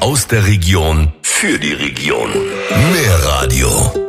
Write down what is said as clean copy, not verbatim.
aus der Region für die Region. Mehr Radio.